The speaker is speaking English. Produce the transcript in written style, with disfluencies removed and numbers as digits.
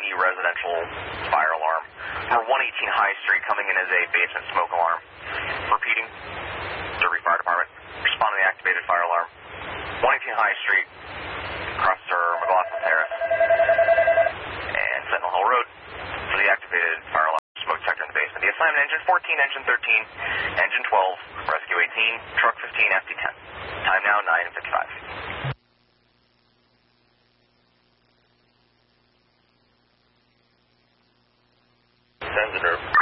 residential fire alarm. For 118 High Street, coming in as a basement smoke alarm. Repeating, Derby Fire Department, respond to the activated fire alarm. 118 High Street, across Sir McLaughlin Terrace, and Sentinel Hill Road for the activated fire alarm smoke detector in the basement. The assignment engine 14, engine 13, engine 12, rescue 18, truck 15, FT10. Time now 9:55. Sensitor.